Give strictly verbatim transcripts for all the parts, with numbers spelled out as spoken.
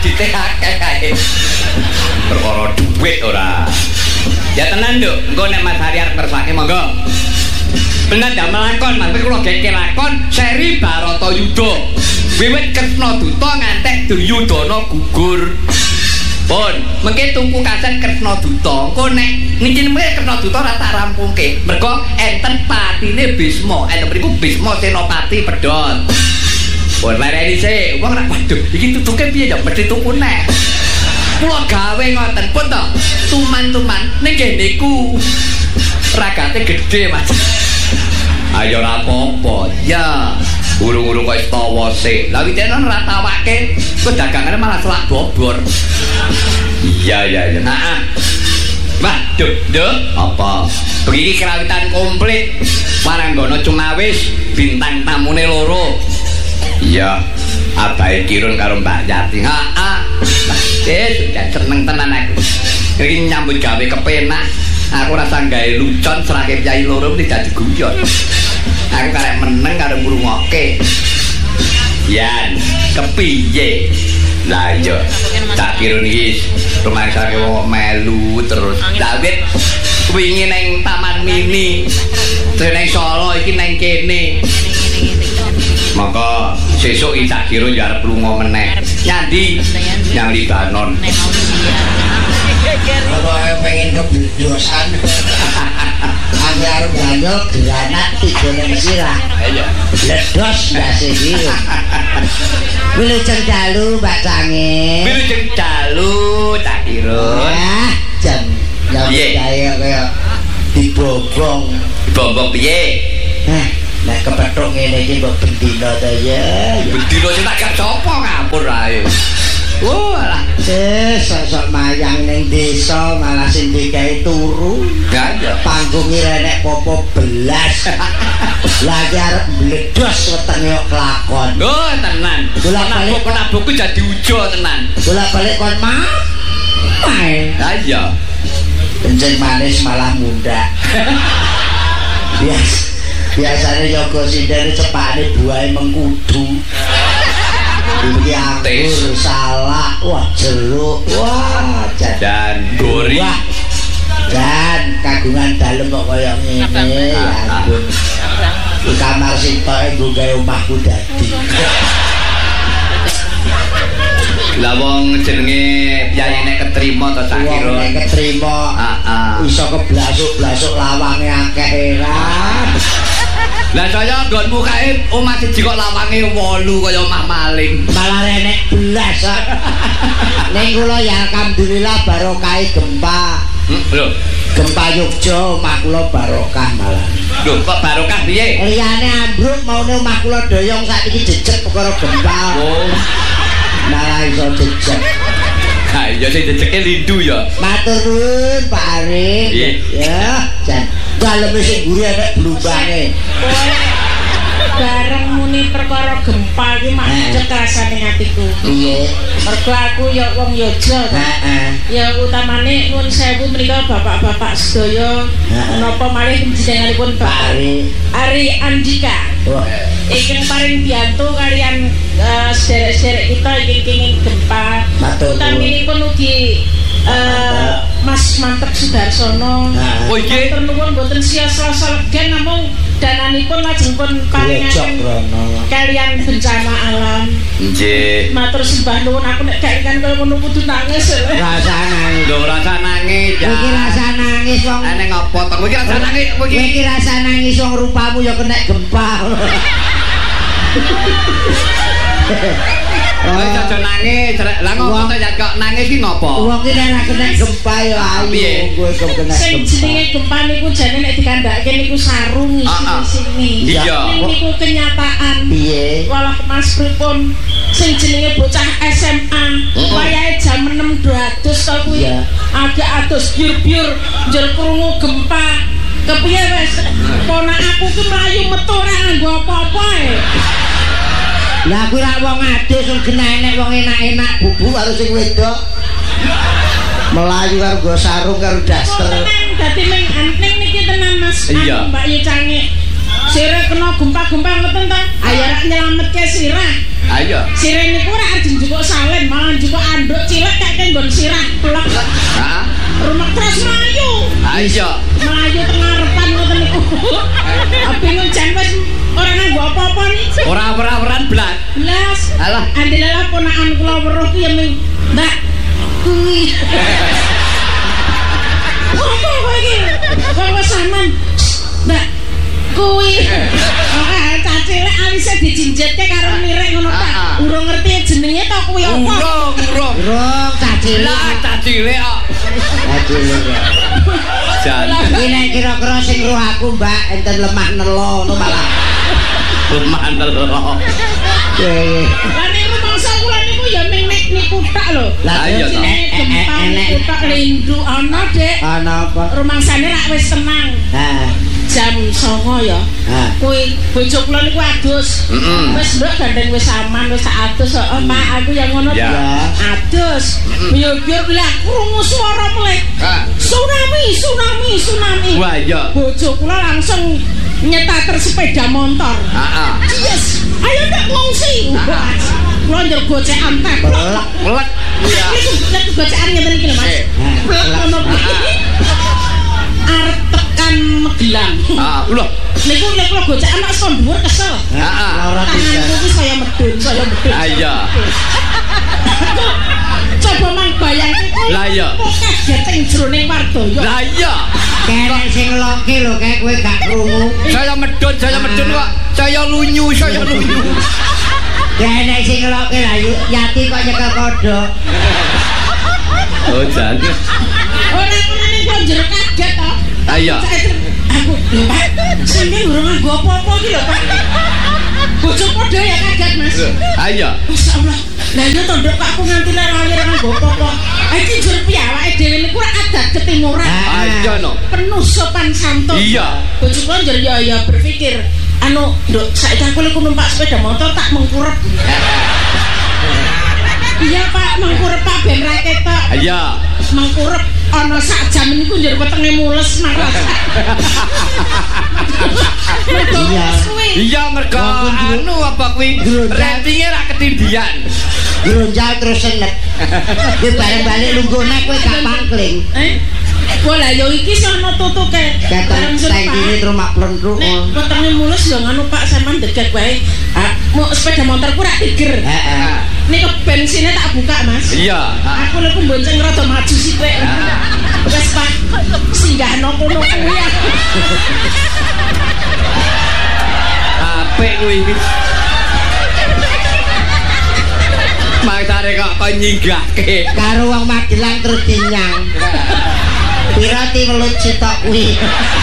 kredite akeh kae. Perkara duit ora. Ya tenan, Nduk. Engko nek Mas Hari arep ngersake monggo. Bener ndak melakon, Mas. Kula geke lakon seri Baratayuda. Wiwit Kresnaduta ngantek Duryudana gugur. Pun, mengke tuku kaset Kresnaduta. Engko nek niki mengke Kresnaduta ora tak rampungke. Mergo enten patine Bisma. Enten mriku Bisma Senopati pedhot. Pun lareni sik, wong nek waduh, iki tutuke piye ya mesti tuku nek. Kula gawe ngoten pun to. Tuman-tuman ning niku ragate gedhe, Mas. Ayo ora apa-apa. Ya, urung-urung kok tawa sik. Lah witenan ora tawake, kok dagangane malah selak bobor. Iya, iya, iya. Heeh. Waduh, Nduk, apa? Begini kerawitan komplit. Waranggana Cumawis, bintang tamune loro. Iya, abahe Kirun karo Mbak Yati. Heeh. Eh, sudah seneng tenan aku. Iki nyambut gawe kepenak. Aku rasa gawe lucon serake piyai loro mesti dadi guyon. Aku karek meneng karo ngrungokke. Yan, kepiye? Lah iya, tak Kirun iki rumangsake wong melu terus. Dawit wingi ning Taman Mini. Terus ning Solo iki ning kene. Maka sesuk iki tak Kirun ya arep lunga meneh. Nyandi yang Libanon. Kalau pengen kebidosan aku harus ganyol granat tiga neng sirah ledos ndase iki wilujeng dalu Mbak Cange wilujeng dalu tak Kirun ah jam jam kaya kaya dibobong dibobong piye eh nek kepethuk ngene iki mbok bendina ta ya bendina sing tak gak sapa ngapur ae. Oh alah, eh sok-sok mayang ning desa malah sing dikae turu. Ya ya. Panggung renek popo belas. Lagi arep meledos wetenge kok kelakon. Oh tenan. Bolak-balik penabukku jadi ujo tenan. Bolak-balik kon mah. Ha iya. Kencing manis malah mundak. Bias. Biasane yoga sindene cepane buahe mengkudu. Iki anggur, salak, wah jeruk, wah dan gori. Dan kagungan dalem kok kaya ngene, ya ampun. Di kamar sitoke nggo gawe omahku dadi. Lah wong jenenge piyayine ketrima to tak kira. Wong ketrima. Heeh. Iso keblasuk-blasuk lawange akeh heran. Lah saya nggonmu kae omah siji kok lawange wolu kaya omah maling. Malah renek belas. Ning kula ya alhamdulillah barokahe gempa. Lho, gempa Yogya omah kula barokah malah. Lho, kok barokah piye? Liyane ambruk maune omah kula doyong saiki jejeg perkara gempa. Oh. Malah iso jejeg. Ha, ya sing jejege lindu ya. Matur nuwun Pak Ari. Ya, jan. Daleme sing mburi enek blumbange. Bareng muni perkara gempa iki macet rasane atiku. Piye? Mergo aku ya wong Yogya ta. Heeh. Ya utamane nuwun sewu menika bapak-bapak sedaya menapa malih panjenenganipun Pak Ari Ari Andika. Wah. Ingkang paring biyantu kalian uh, sederek-sederek kita ingkang kenging gempa. Utaminipun ugi uh, Mas Mantep Sudarsono. Oh iki matur nuwun mboten sia-sia legen namung dananipun lajeng pun paringaken kalian bencana alam. Nggih. Matur sembah nuwun aku nek gak kan kaya ngono kudu nangis. Rasa nangis. Lho rasa nangis ya. Iki rasa nangis wong. Ane ngopo to? Kowe iki rasa nangis, kowe iki. Iki rasa nangis wong rupamu ya kena gempa. Oh, aja nangis. Lah ngopo to ya kok nangis iki ngopo? Wong iki nek kena gempa ya ayo kowe kok kena gempa. Sing jenenge gempa niku jane nek dikandhake niku sarung isi sini. Iya. Niku kenyataan. Piye? Walah Mas pripun sing jenenge bocah S M A wayahe jam enam dua ratus to kuwi. Agak atus biur-biur njur krungu gempa. Kepiye wis ponak aku ki mlayu metu ora nganggo apa-apa ae. Lah kuwi rak wong adus sing genenek wong enak-enak bubu karo sing wedok. Melayu karo nggo sarung karo daster. Dadi ning ning niki tenan Mas. Iya. Mbak Yu Cange. Sira kena gempa-gempa ngoten ta? Ayo rak nyelametke sirah. Ayo. Sirah niku ora ajeng njupuk salen malah dalan juga anduk cilik kayak nggon sirah plek. Heeh. Rumah terus melayu. Ayo. Melayu tengah repan ngoten niku. Bingung jan wis ora nganggo apa-apa niki. Ora ora-oran blas. Blas. Alah. Andela ponakan kula weruh ki ming Mbak kuwi. Apa kowe iki? Kowe sampean Mbak kuwi. Oke, cacilek alise dijinjete karo mirek ngono ta. Urung ngerti jenenge to kuwi apa? Urung, urung. Urung cacilek. Lah cacilek kok. Cacilek. Jan. Iki nek kira-kira sing roh aku, Mbak, enten lemah nelo ngono malah. Lemah nelo. Lah nek rumangsa kula niku ya ming nek niku tak lho. Lah iya to. enek Kutak lindu ana, Dik. ana apa? Rumangsane rak wis tenang. Ha. Jam songo ya. Ha. Kuwi bojo kula niku adus. Mm-mm. Wis nduk gandeng wis aman wis tak adus kok. Oh, Pak, aku yang ngono. Ya. Adus. Yo biar lah krungu swara melek. Ha. Tsunami, tsunami, tsunami. Wah, iya. Bojo kula langsung nyetater sepeda motor. Heeh. Yes. Ayo ndak ngungsi. Kula njer gocekan teplok. Pelak. Melek. Iya. Nek gocekan ngeten iki lho, Mas. Eh. Plek ono kuwi. Arep tekan Magelang. Ah, lho. Niku nek kula gocekan nek son dhuwur kesel. Heeh. Lara tiga. Tanganku ki saya medun, saya medun. Ayo. Coba mang bayangke kowe. Lah iya. Kok kaget ing jroning wardoyo. Lah iya. Kene sing loke lho kayak kowe gak krungu. Saya medun, saya medun kok. Saya lunyu, saya lunyu. Kene sing loke lah Yati kok nyekel kodok. Oh, jan. Ora menane kok jero kaget to. Ayo. Aku, lho Pak, sampeyan urung nganggo apa-apa iki lho Pak. Bojo padha ya kaget Mas. Ayo. Masyaallah. Lah iya to nduk aku nganti lali ora nganggo apa-apa. Iki jur piye awake dhewe niku ora adat ketimuran. Ayo no. Penuh sopan santun. Iya. Bojo kula njer ya ya berpikir, anu, nduk saiki aku lek numpak sepeda motor tak mengkurep. Iya Pak, mengkurep Pak ben ra ketok. Ayo. Mengkurep ana sak jam niku njer wetenge mules marah. Iya. Iya mergo anu apa kuwi ratinge ra ketindian. Glonjal terus senet. Kowe bareng balik lungguhne kowe gak pangkling. Eh? Bola yo iki sono tutuke. Katon tangkine terus mak plontruk. Nek wetenge mulus yo nganu Pak sampean degek wae. Ah, mau sepeda motorku ra tiger. Heeh. Niku bensinnya tak buka Mas. Iya. Aku lek bonceng rada maju sithik. Wes Pak, singgahno kono kuwi. Apik kuwi. Maktare kok kok nyinggahke. Karo wong Magelang terus dinyang. Pira ti welut sitok kuwi.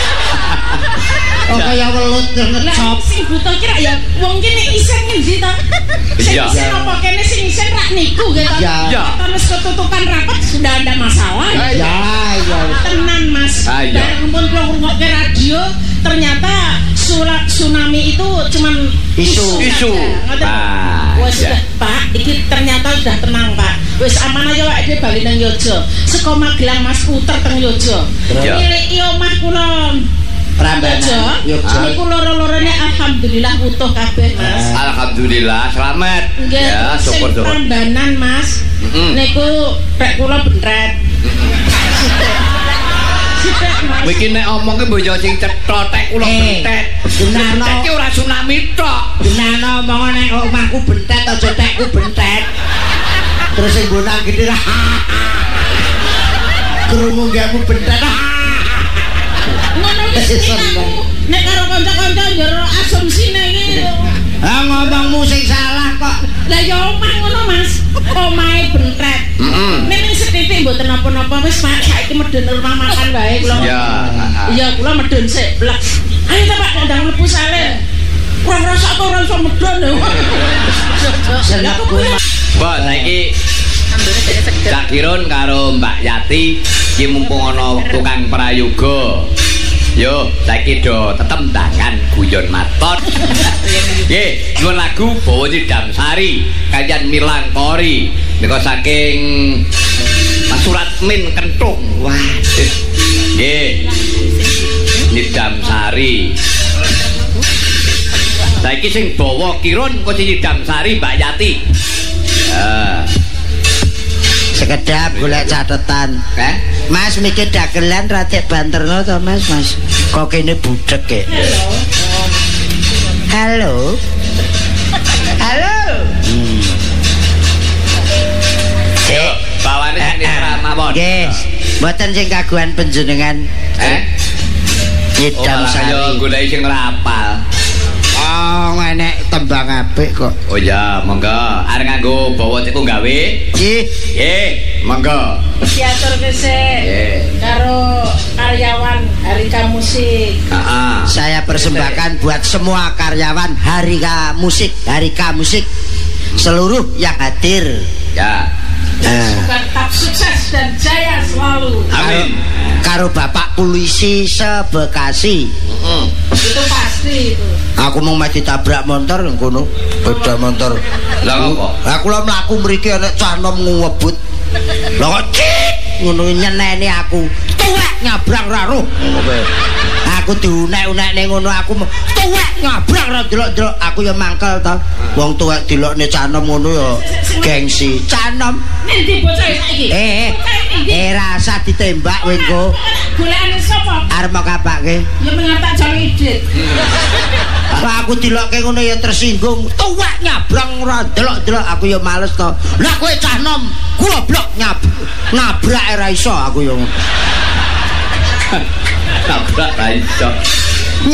Oh kaya welut terus ngecop. Sing buta kira ya wong kene isen ngendi to? Sing Iya. isen apa kene sing isen rak niku gitu. Iya. Terus ketutupan rapat sudah ada masalah. Ya ya. Tenan Mas. Ah, iya. Bareng pun kula ngrungokke radio ternyata surat tsunami itu cuman Isu. Isu. Ngoten. Ah, Wes iya. sudah Pak, iki ternyata sudah tenang Pak. Wis aman aja wae dhewe bali nang Yojo. Saka Magelang Mas puter teng Yojo. Iya. Miliki omah kula Prambanan Yogya. Niku loro-lorone alhamdulillah utuh kabeh Mas. Alhamdulillah selamat. Nggih, Ya, sing syukur-syukur. Prambanan Mas. Mm-mm. Niku pek kula bentret. Sithik Mas. Kowe iki nek omong ki bojo sing cetha tek kula Eh, bentet. Gunarno. Bentet ki ora tsunami tok. Gunane omong nek omahku bentet aja tekku bentet. Terus sing bonang gede lah. Krungu gamu bentet. Ngono wis aku. Nek karo kanca-kanca njero asumsine iki. Ah ngomongmu sing salah kok. Lah ya omah ngono Mas. Omahe bentret. Heeh. Nek ning sethithik mboten napa-napa wis Pak, saiki medun rumah makan wae kula. Ya. Iya, kula medun sik blek. Ayo ta Pak, ndang mlebu saleh. Ora rasa kok ora iso medun lho. Senep kuwi. Mbak saiki Cak Kirun karo Mbak Yati iki mumpung ana tukang prayoga. Yo, saiki do tetembangan guyon maton. Nggih, nyuwun lagu bawa Dam Sari kaliyan Milang Kori. Nika saking Mas Surat Min Kentung. Waduh. Nggih. Dam Sari. Saiki sing bawa Kirun kok Dam Sari Mbak Yati. Ah. Dap golek catetan. Eh? Mas mikir dagelan ratik banterno to Mas, Mas. Kok kene budek e. Halo. Halo. Hmm. Yo, bawane sing ramah. Nggih. Mboten sing kagungan panjenengan. Eh? Ngidam sari. Yo golek sing rapal. Oh, enek tembang apik kok. Oh ya, monggo. Arep nganggo bawa tiku gawe. Nggih. Nggih, monggo. Diaturke sik Nggih. karo karyawan Harika Musik. Heeh. Saya persembahkan buat semua karyawan Harika Musik, Harika Musik seluruh yang hadir. Ya. Nah, Tetap sukses dan jaya selalu. Amin. Karo Bapak Polisi sebekasi. Heeh. Itu pasti itu. Aku mau mati tabrak motor ngono, beda motor. Lah apa? Aku lho mlaku mriki ana cah nom ngebut. Lah kok cik ngono nyeneni aku. Tuwek nyabrang ra roh. Aku diunek-unek ning ngono aku tuwek nyabrang ra delok-delok aku ya mangkel to. Wong tuwek dilokne cah nom ngono ya gengsi. Cah nom Nanti bocah saiki. eh eh rasa ditembak kowe engko. Golekane sapa? Arep mau kapake. Ya mengatak jam idit. Lah aku dilokke ngono ya tersinggung. Tuwek nyabrang ora delok-delok aku ya males to. Lah kowe cah nom goblok nyab nabrak ora iso aku ya. Nabrak ra iso.